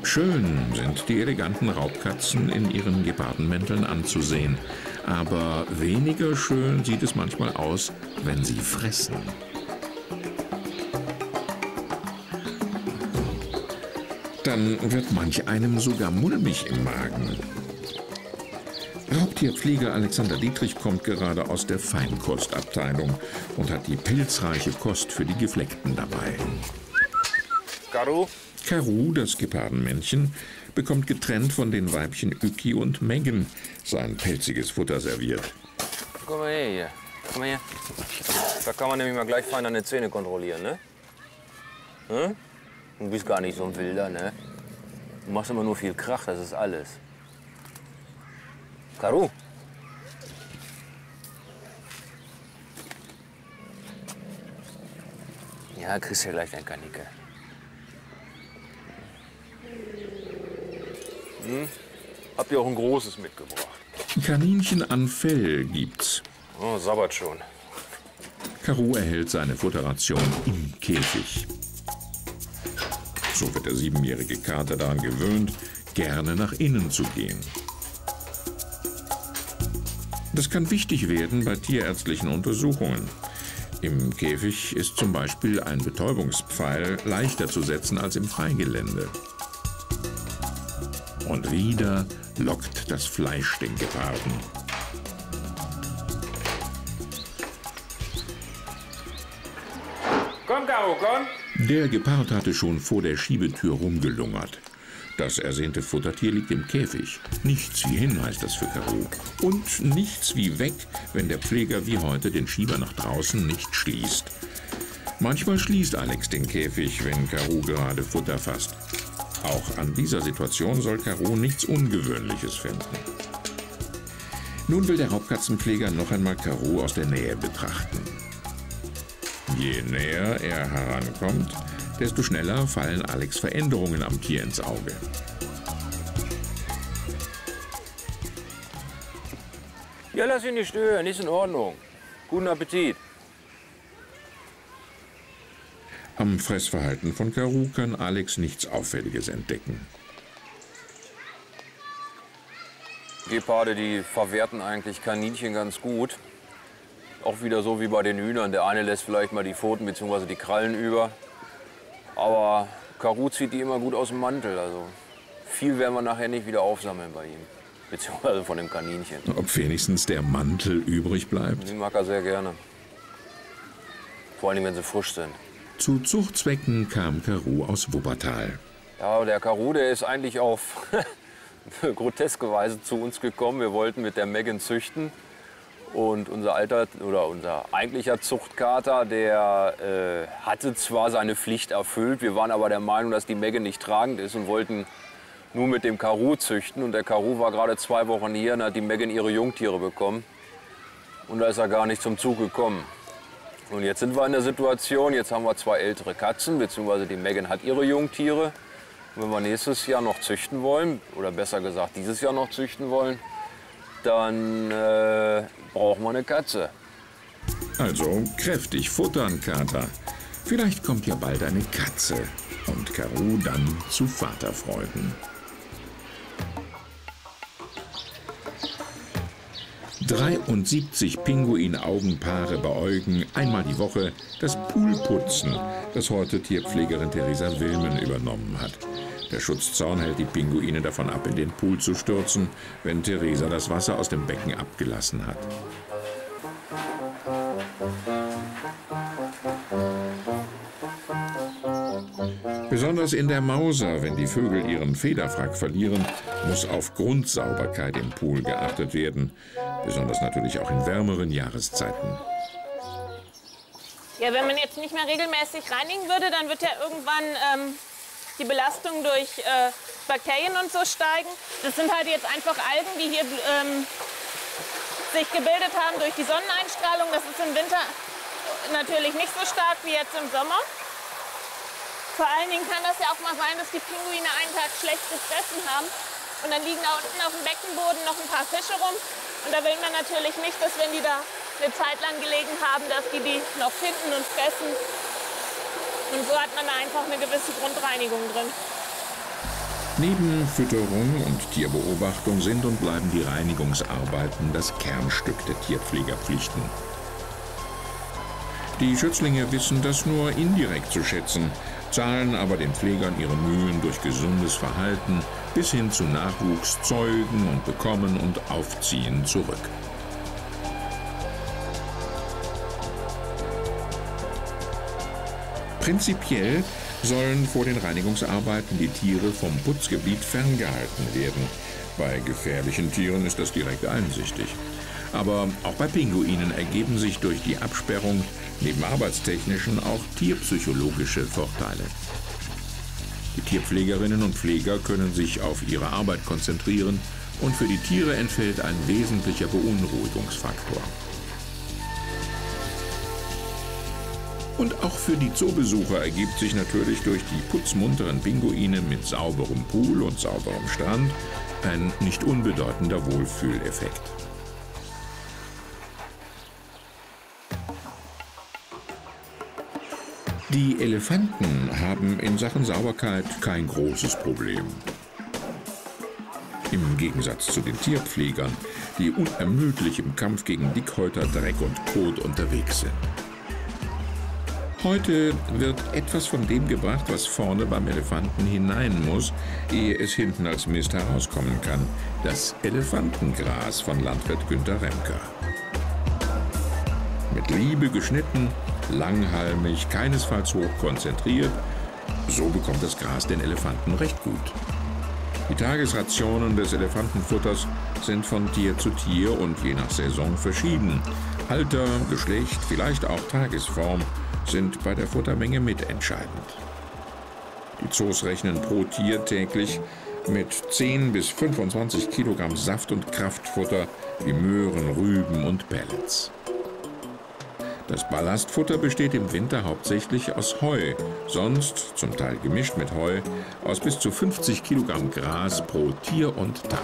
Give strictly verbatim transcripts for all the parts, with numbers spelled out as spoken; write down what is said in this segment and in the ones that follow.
Schön sind die eleganten Raubkatzen in ihren Gepardenmänteln anzusehen, aber weniger schön sieht es manchmal aus, wenn sie fressen. Dann wird manch einem sogar mulmig im Magen. Raubtierpfleger Alexander Dietrich kommt gerade aus der Feinkostabteilung und hat die pilzreiche Kost für die Gefleckten dabei. Karu? Karu, das Gepardenmännchen, bekommt getrennt von den Weibchen Yuki und Megan sein pelziges Futter serviert. Komm mal her hier. Komm mal her. Da kann man nämlich mal gleich fein deine Zähne kontrollieren, ne? Hm? Du bist gar nicht so ein Wilder, ne? Du machst immer nur viel Krach, das ist alles. Karu? Ja, kriegst ja gleich dein Kanicke. Hm? Habt ihr auch ein großes mitgebracht? Kaninchen an Fell gibt's. Oh, sabbert schon. Karu erhält seine Futterration im Käfig. So wird der siebenjährige Kater daran gewöhnt, gerne nach innen zu gehen. Das kann wichtig werden bei tierärztlichen Untersuchungen. Im Käfig ist zum Beispiel ein Betäubungspfeil leichter zu setzen als im Freigelände. Und wieder lockt das Fleisch den Geparden. Komm, Karu, komm! Der Gepard hatte schon vor der Schiebetür rumgelungert. Das ersehnte Futtertier liegt im Käfig. Nichts wie hin heißt das für Karu. Und nichts wie weg, wenn der Pfleger wie heute den Schieber nach draußen nicht schließt. Manchmal schließt Alex den Käfig, wenn Karu gerade Futter fasst. Auch an dieser Situation soll Karu nichts Ungewöhnliches finden. Nun will der Raubkatzenpfleger noch einmal Karu aus der Nähe betrachten. Je näher er herankommt, desto schneller fallen Alex Veränderungen am Tier ins Auge. Ja, lass ihn nicht stören, ist in Ordnung. Guten Appetit. Am Fressverhalten von Karu kann Alex nichts Auffälliges entdecken. Geparde, die verwerten eigentlich Kaninchen ganz gut. Auch wieder so wie bei den Hühnern. Der eine lässt vielleicht mal die Pfoten bzw. die Krallen über. Aber Karu zieht die immer gut aus dem Mantel. Also viel werden wir nachher nicht wieder aufsammeln bei ihm. Beziehungsweise von dem Kaninchen. Ob wenigstens der Mantel übrig bleibt? Den mag er sehr gerne. Vor allem, wenn sie frisch sind. Zu Zuchtzwecken kam Karu aus Wuppertal. Ja, der Karu, der ist eigentlich auf groteske Weise zu uns gekommen. Wir wollten mit der Megan züchten. Und unser alter oder unser eigentlicher Zuchtkater, der äh, hatte zwar seine Pflicht erfüllt, wir waren aber der Meinung, dass die Megan nicht tragend ist und wollten nur mit dem Karu züchten. Und der Karu war gerade zwei Wochen hier und hat die Megan ihre Jungtiere bekommen. Und da ist er gar nicht zum Zug gekommen. Und jetzt sind wir in der Situation, jetzt haben wir zwei ältere Katzen, beziehungsweise die Megan hat ihre Jungtiere. Und wenn wir nächstes Jahr noch züchten wollen, oder besser gesagt dieses Jahr noch züchten wollen, dann äh, brauchen wir eine Katze. Also kräftig futtern, Kater. Vielleicht kommt ja bald eine Katze und Karu dann zu Vaterfreuden. dreiundsiebzig Pinguin-Augenpaare beäugen einmal die Woche das Poolputzen, das heute Tierpflegerin Theresa Wilmen übernommen hat. Der Schutzzaun hält die Pinguine davon ab, in den Pool zu stürzen, wenn Theresa das Wasser aus dem Becken abgelassen hat. Besonders in der Mauser, wenn die Vögel ihren Federfrack verlieren, muss auf Grundsauberkeit im Pool geachtet werden. Besonders natürlich auch in wärmeren Jahreszeiten. Ja, wenn man jetzt nicht mehr regelmäßig reinigen würde, dann wird ja irgendwann ähm, die Belastung durch äh, Bakterien und so steigen. Das sind halt jetzt einfach Algen, die hier ähm, sich gebildet haben durch die Sonneneinstrahlung. Das ist im Winter natürlich nicht so stark wie jetzt im Sommer. Vor allen Dingen kann das ja auch mal sein, dass die Pinguine einen Tag schlecht gefressen haben. Und dann liegen da unten auf dem Beckenboden noch ein paar Fische rum. Und da will man natürlich nicht, dass wenn die da eine Zeit lang gelegen haben, dass die die noch finden und fressen. Und so hat man da einfach eine gewisse Grundreinigung drin. Neben Fütterung und Tierbeobachtung sind und bleiben die Reinigungsarbeiten das Kernstück der Tierpflegerpflichten. Die Schützlinge wissen das nur indirekt zu schätzen, zahlen aber den Pflegern ihre Mühen durch gesundes Verhalten bis hin zu Nachwuchs zeugen und bekommen und aufziehen zurück. Prinzipiell sollen vor den Reinigungsarbeiten die Tiere vom Putzgebiet ferngehalten werden. Bei gefährlichen Tieren ist das direkt einsichtig. Aber auch bei Pinguinen ergeben sich durch die Absperrung neben arbeitstechnischen auch tierpsychologische Vorteile. Die Tierpflegerinnen und Pfleger können sich auf ihre Arbeit konzentrieren und für die Tiere entfällt ein wesentlicher Beunruhigungsfaktor. Und auch für die Zoobesucher ergibt sich natürlich durch die putzmunteren Pinguine mit sauberem Pool und sauberem Strand ein nicht unbedeutender Wohlfühleffekt. Die Elefanten haben in Sachen Sauberkeit kein großes Problem. Im Gegensatz zu den Tierpflegern, die unermüdlich im Kampf gegen Dickhäuter, Dreck und Kot unterwegs sind. Heute wird etwas von dem gebracht, was vorne beim Elefanten hinein muss, ehe es hinten als Mist herauskommen kann. Das Elefantengras von Landwirt Günter Remker. Mit Liebe geschnitten, langhalmig, keinesfalls hoch konzentriert, so bekommt das Gras den Elefanten recht gut. Die Tagesrationen des Elefantenfutters sind von Tier zu Tier und je nach Saison verschieden. Alter, Geschlecht, vielleicht auch Tagesform sind bei der Futtermenge mitentscheidend. Die Zoos rechnen pro Tier täglich mit zehn bis fünfundzwanzig Kilogramm Saft- und Kraftfutter wie Möhren, Rüben und Pellets. Das Ballastfutter besteht im Winter hauptsächlich aus Heu, sonst, zum Teil gemischt mit Heu, aus bis zu fünfzig Kilogramm Gras pro Tier und Tag.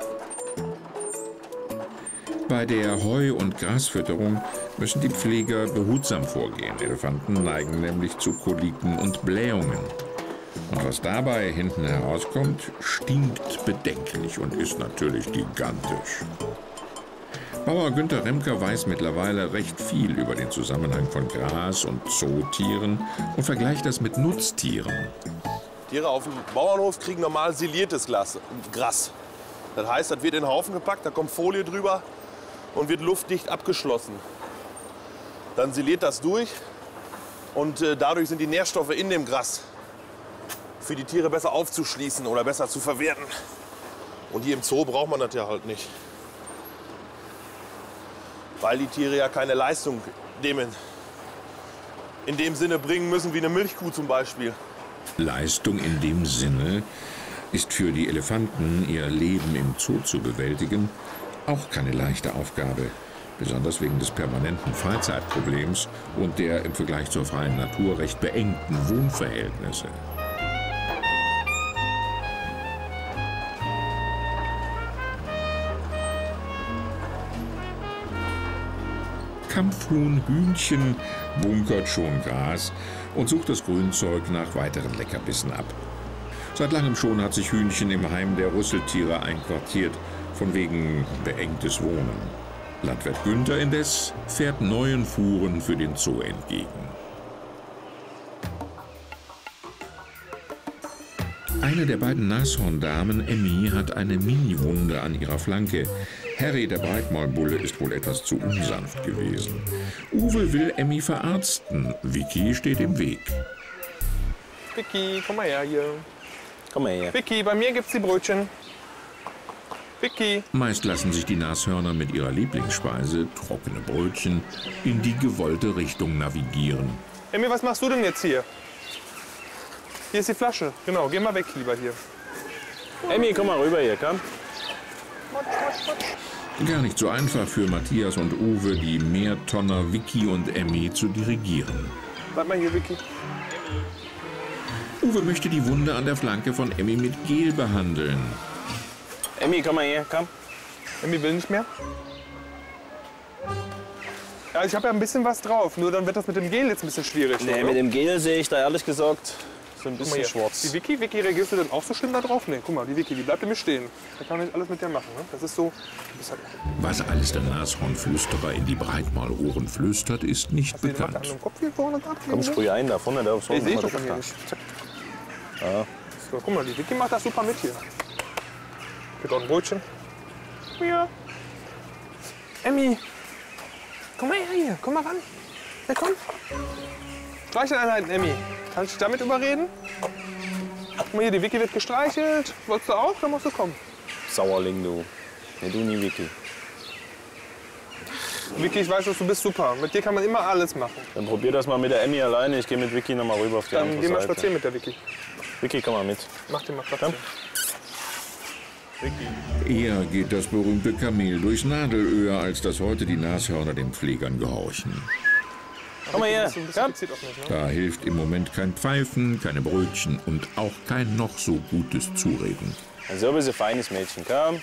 Bei der Heu- und Grasfütterung müssen die Pfleger behutsam vorgehen. Elefanten neigen nämlich zu Koliken und Blähungen. Und was dabei hinten herauskommt, stinkt bedenklich und ist natürlich gigantisch. Bauer Günter Remker weiß mittlerweile recht viel über den Zusammenhang von Gras- und Zootieren und vergleicht das mit Nutztieren. Tiere auf dem Bauernhof kriegen normal siliertes Gras. Das heißt, das wird in den Haufen gepackt, da kommt Folie drüber und wird luftdicht abgeschlossen. Dann siliert das durch und äh, dadurch sind die Nährstoffe in dem Gras für die Tiere besser aufzuschließen oder besser zu verwerten. Und hier im Zoo braucht man das ja halt nicht. Weil die Tiere ja keine Leistung dem in dem Sinne bringen müssen wie eine Milchkuh zum Beispiel. Leistung in dem Sinne ist für die Elefanten, ihr Leben im Zoo zu bewältigen, auch keine leichte Aufgabe. Besonders wegen des permanenten Freizeitproblems und der im Vergleich zur freien Natur recht beengten Wohnverhältnisse. Kampfhuhn Hühnchen bunkert schon Gras und sucht das Grünzeug nach weiteren Leckerbissen ab. Seit langem schon hat sich Hühnchen im Heim der Rüsseltiere einquartiert, von wegen beengtes Wohnen. Landwirt Günther indes fährt neuen Fuhren für den Zoo entgegen. Eine der beiden Nashorndamen, Emmy, hat eine Mini-Wunde an ihrer Flanke. Harry, der Breitmaulbulle, ist wohl etwas zu unsanft gewesen. Uwe will Emmy verarzten. Vicky steht im Weg. Vicky, komm mal her hier. Komm mal her. Vicky, bei mir gibt's die Brötchen. Vicky. Meist lassen sich die Nashörner mit ihrer Lieblingsspeise, trockene Brötchen, in die gewollte Richtung navigieren. Emmy, was machst du denn jetzt hier? Hier ist die Flasche. Genau, geh mal weg, lieber hier. Emmy, komm mal rüber hier, komm. Gar nicht so einfach für Matthias und Uwe, die Mehrtonner Vicky und Emmy zu dirigieren. Bleib mal hier, Vicky. Uwe möchte die Wunde an der Flanke von Emmy mit Gel behandeln. Emmy, komm mal her, komm. Emmy will nicht mehr. Ja, ich habe ja ein bisschen was drauf, nur dann wird das mit dem Gel jetzt ein bisschen schwierig. Nee, oder? mit dem Gel sehe ich da ehrlich gesagt so ein Guck mal bisschen hier. schwarz. Die Vicky, Vicky, reagierst du denn auch so schlimm da drauf? Nee, guck mal, die Vicky, die bleibt nämlich stehen. Da kann man nicht alles mit der machen. Ne? Das ist so. Das hat, Was alles der Nashornflüsterer in die Breitmalohren flüstert, ist nicht hast du den bekannt. an dem Kopf hier vorne gehabt? Komm, sprüh ein da vorne, da Ich sehe doch schon hier nicht. Zack. Ja. So, guck mal, die Vicky macht das super mit hier. Gibt auch ein Brötchen. Ja. Emmy, komm mal her hier, komm mal ran. Ja, komm. Streicheleinheiten, Emmy. Kannst du dich damit überreden? Guck mal hier, die Vicky wird gestreichelt. Wolltest du auch? Dann musst du kommen. Sauerling, du. Nee, du nie, Vicky. Vicky, ich weiß, dass du bist super. Mit dir kann man immer alles machen. Dann probier das mal mit der Emmy alleine. Ich gehe mit Vicky noch mal rüber auf die Dann andere geh mal Seite. spazieren mit der Vicky. Vicky, komm mal mit. Mach dir mal Platz. Eher geht das berühmte Kamel durchs Nadelöhr, als dass heute die Nashörner den Pflegern gehorchen. Komm mal her. So ein bisschen Komm. fixiert auf mich, ne? Da hilft im Moment kein Pfeifen, keine Brötchen und auch kein noch so gutes Zureden. Also bist du ein feines Mädchen. Komm.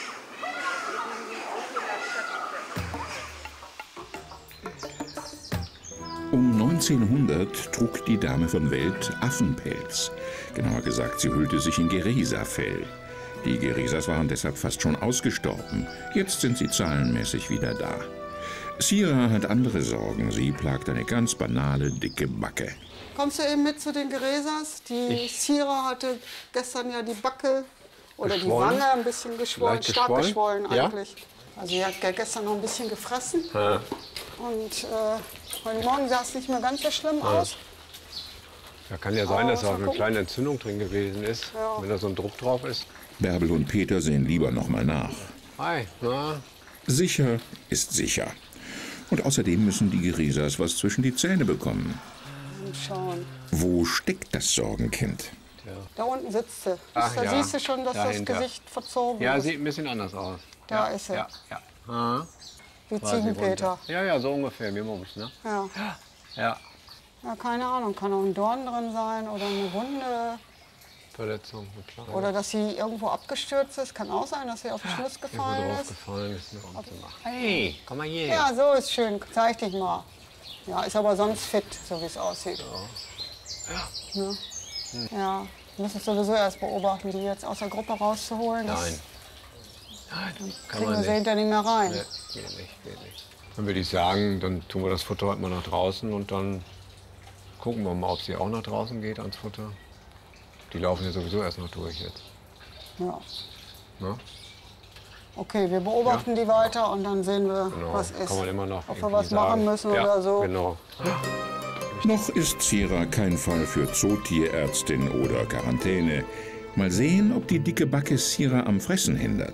Um neunzehnhundert trug die Dame von Welt Affenpelz. Genauer gesagt, sie hüllte sich in Geresa-Fell. Die Geresas waren deshalb fast schon ausgestorben. Jetzt sind sie zahlenmäßig wieder da. Sira hat andere Sorgen. Sie plagt eine ganz banale, dicke Backe. Kommst du eben mit zu den Geresas? Die Sira hatte gestern ja die Backe oder Geschwollen? die Wange ein bisschen geschwollen, Leicht stark geschwollen? geschwollen Ja? eigentlich. Also sie hat ja gestern noch ein bisschen gefressen Ja. und äh, heute Morgen sah es nicht mehr ganz so schlimm aus. Ja, kann ja sein, dass mal da eine gucken. kleine Entzündung drin gewesen ist, Ja. wenn da so ein Druck drauf ist. Bärbel und Peter sehen lieber noch mal nach. Hi, na? Sicher ist sicher. Und außerdem müssen die Geresas was zwischen die Zähne bekommen. Und schauen. Wo steckt das Sorgenkind? Da unten sitzt sie. Ach da ja, siehst du schon, dass dahinter. das Gesicht verzogen Ja, ist. sieht ein bisschen anders aus. Da ja, ist sie. Ja, ja. Aha. Wie Quasi Ziegenpeter. runter. Ja, ja, so ungefähr, wie Mums, ne? Ja. Ja, ja, keine Ahnung. Kann auch ein Dorn drin sein oder eine Wunde. Verletzung, na klar. Oder dass sie irgendwo abgestürzt ist. Kann auch sein, dass sie auf den Schluss Irgendwo gefallen drauf ist. gefallen ist. Ne? Hey, komm mal hier. Ja, so ist schön. Zeig dich mal. Ja, ist aber sonst fit, so wie es aussieht. Ja. Ne? Ja. Wir müssen es sowieso erst beobachten, die jetzt aus der Gruppe rauszuholen. Das Nein. Nein, kann kriegen man wir sie nicht. hinter nicht mehr rein. Nee, geht nicht, geht nicht. Dann würde ich sagen, dann tun wir das Futter heute mal nach draußen und dann gucken wir mal, ob sie auch nach draußen geht ans Futter. Die laufen ja sowieso erst noch durch jetzt. Ja. Ne? Okay, wir beobachten die weiter und dann sehen wir, Genau. was ist. Kann man immer noch Ob wir irgendwie was machen sagen. müssen ja, oder so. Genau. Noch ist Sira kein Fall für Zootierärztin oder Quarantäne. Mal sehen, ob die dicke Backe Sira am Fressen hindert.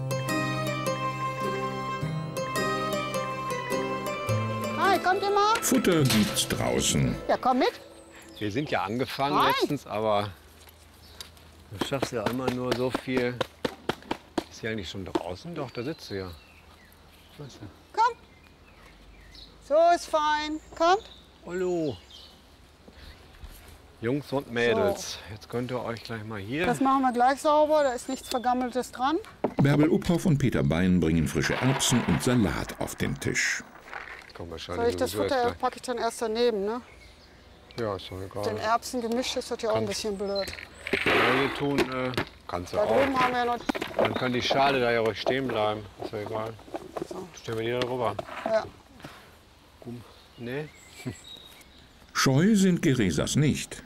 Hi, kommt ihr mal? Futter gibt's draußen. Ja, komm mit. Wir sind ja angefangen Hi. letztens, aber du schaffst ja immer nur so viel. Ist sie eigentlich schon draußen? Doch, da sitzt sie ja. Was ist da? Komm. So ist fein. Kommt. Hallo. Jungs und Mädels, jetzt könnt ihr euch gleich mal hier. Das machen wir gleich sauber. Da ist nichts Vergammeltes dran. Bärbel Uphoff und Peter Bein bringen frische Erbsen und Salat auf den Tisch. Komm, wahrscheinlich Soll ich das sowieso Futter erst packe ich dann erst daneben, ne? gleich. Ja, ist doch egal. Den Erbsen gemischt ist das ja auch ein bisschen blöd. Ja, hier tun äh, kannst du Da auch. drüben haben wir ja noch. Dann kann die Schale da ja ruhig stehen bleiben. Ist ja egal. Stellen wir die da rüber. Ja. Nee? Scheu sind Geresas nicht.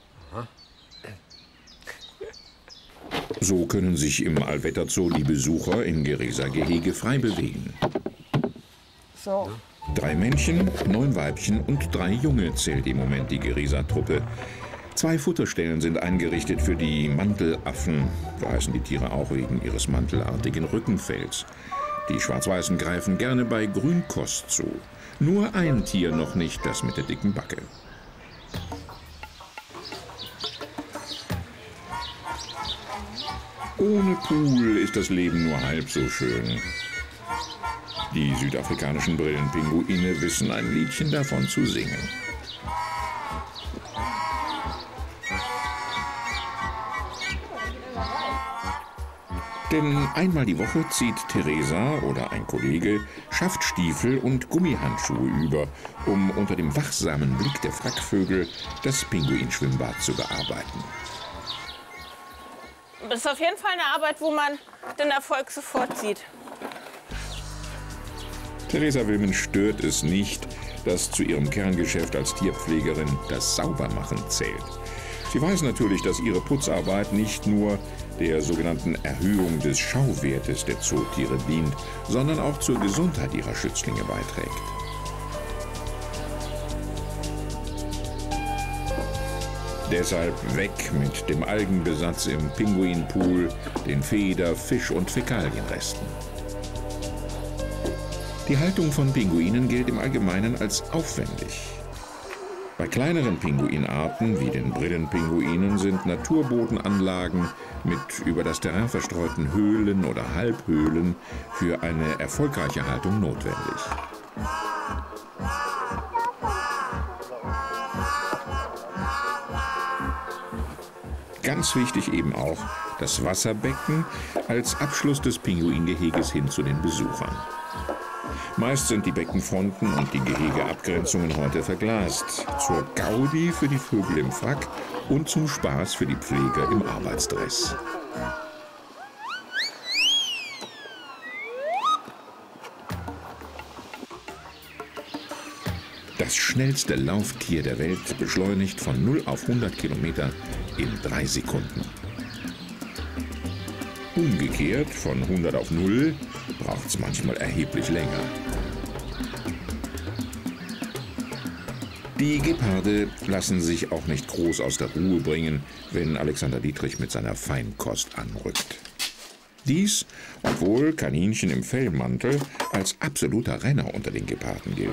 So können sich im Allwetterzoo die Besucher im Geresa-Gehege frei bewegen. So. Drei Männchen, neun Weibchen und drei Junge zählt im Moment die Geresa-Truppe. Zwei Futterstellen sind eingerichtet für die Mantelaffen. So heißen die Tiere auch wegen ihres mantelartigen Rückenfells. Die Schwarz-Weißen greifen gerne bei Grünkost zu. Nur ein Tier noch nicht, das mit der dicken Backe. Ohne Pool ist das Leben nur halb so schön. Die südafrikanischen Brillenpinguine wissen ein Liedchen davon zu singen. Denn einmal die Woche zieht Theresa oder ein Kollege Schaftstiefel und Gummihandschuhe über, um unter dem wachsamen Blick der Wrackvögel das Pinguinschwimmbad zu bearbeiten. Das ist auf jeden Fall eine Arbeit, wo man den Erfolg sofort sieht. Theresa Wilmen stört es nicht, dass zu ihrem Kerngeschäft als Tierpflegerin das Saubermachen zählt. Sie weiß natürlich, dass ihre Putzarbeit nicht nur der sogenannten Erhöhung des Schauwertes der Zootiere dient, sondern auch zur Gesundheit ihrer Schützlinge beiträgt. Deshalb weg mit dem Algenbesatz im Pinguinpool, den Feder-, Fisch- und Fäkalienresten. Die Haltung von Pinguinen gilt im Allgemeinen als aufwendig. Bei kleineren Pinguinarten wie den Brillenpinguinen sind Naturbodenanlagen mit über das Terrain verstreuten Höhlen oder Halbhöhlen für eine erfolgreiche Haltung notwendig. Ganz wichtig eben auch das Wasserbecken als Abschluss des Pinguingeheges hin zu den Besuchern. Meist sind die Beckenfronten und die Gehegeabgrenzungen heute verglast. Zur Gaudi für die Vögel im Wrack und zum Spaß für die Pfleger im Arbeitsdress. Das schnellste Lauftier der Welt beschleunigt von null auf hundert Kilometer in drei Sekunden. Umgekehrt, von hundert auf null, braucht es manchmal erheblich länger. Die Geparde lassen sich auch nicht groß aus der Ruhe bringen, wenn Alexander Dietrich mit seiner Feinkost anrückt. Dies, obwohl Kaninchen im Fellmantel als absoluter Renner unter den Geparden gilt.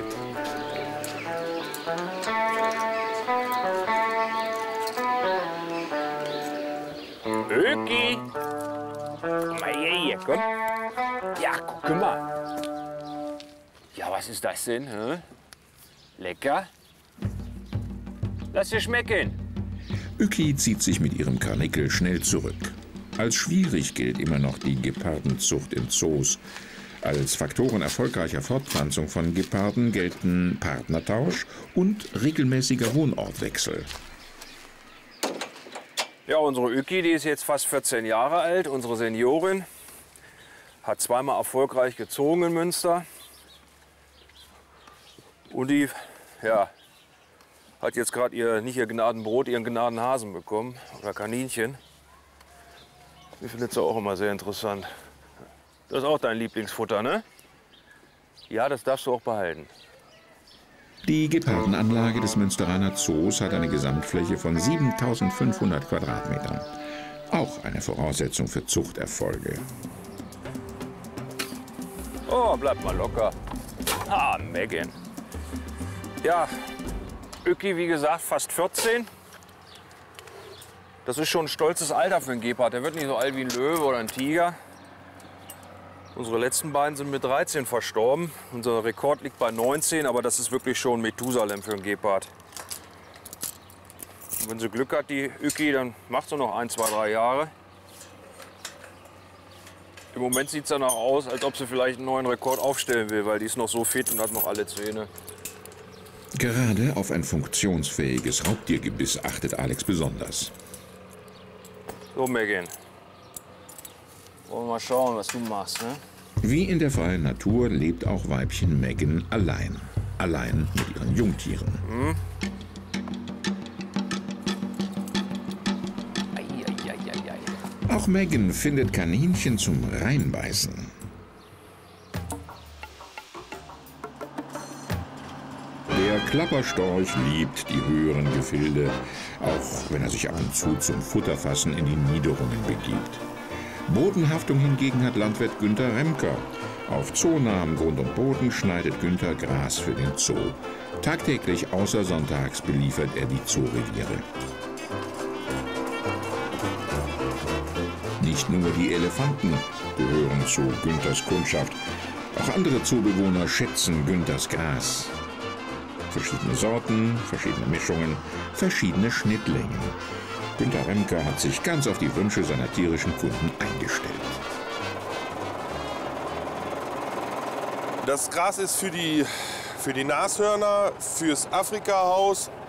Öki! Komm mal her, komm. Ja, guck mal. Ja, was ist das denn? Hä? Lecker? Lass dir schmecken. Öki zieht sich mit ihrem Karnickel schnell zurück. Als schwierig gilt immer noch die Gepardenzucht in Zoos. Als Faktoren erfolgreicher Fortpflanzung von Geparden gelten Partnertausch und regelmäßiger Wohnortwechsel. Ja, unsere Öki, die ist jetzt fast vierzehn Jahre alt, unsere Seniorin. Hat zweimal erfolgreich gezogen in Münster. Und die, ja, hat jetzt gerade ihr, nicht ihr Gnadenbrot, ihren Gnadenhasen bekommen. Oder Kaninchen. Ich finde das auch immer sehr interessant. Das ist auch dein Lieblingsfutter, ne? Ja, das darfst du auch behalten. Die Gepardenanlage des Münsteraner Zoos hat eine Gesamtfläche von siebentausendfünfhundert Quadratmetern. Auch eine Voraussetzung für Zuchterfolge. Oh, bleib mal locker. Ah, Megan. Ja, Öki, wie gesagt, fast vierzehn. Das ist schon ein stolzes Alter für einen Gepard. Der wird nicht so alt wie ein Löwe oder ein Tiger. Unsere letzten beiden sind mit dreizehn verstorben. Unser Rekord liegt bei neunzehn, aber das ist wirklich schon Methusalem für einen Gepard. Und wenn sie Glück hat, die Öki, dann macht sie noch ein, zwei, drei Jahre. Im Moment sieht es danach aus, als ob sie vielleicht einen neuen Rekord aufstellen will, weil die ist noch so fit und hat noch alle Zähne. Gerade auf ein funktionsfähiges Raubtiergebiss achtet Alex besonders. So, Megan. Wollen wir mal schauen, was du machst, ne? Wie in der freien Natur lebt auch Weibchen Megan allein. Allein mit ihren Jungtieren. Hm? Auch Megan findet Kaninchen zum Reinbeißen. Der Klapperstorch liebt die höheren Gefilde, auch wenn er sich ab und zu zum Futterfassen in die Niederungen begibt. Bodenhaftung hingegen hat Landwirt Günter Remker. Auf zoonahem Grund und Boden schneidet Günter Gras für den Zoo. Tagtäglich außer sonntags beliefert er die Zooreviere. Nicht nur die Elefanten gehören zu Günthers Kundschaft. Auch andere Zoobewohner schätzen Günthers Gras. Verschiedene Sorten, verschiedene Mischungen, verschiedene Schnittlängen. Günter Remker hat sich ganz auf die Wünsche seiner tierischen Kunden eingestellt. Das Gras ist für die, für die Nashörner, fürs Afrikahaus,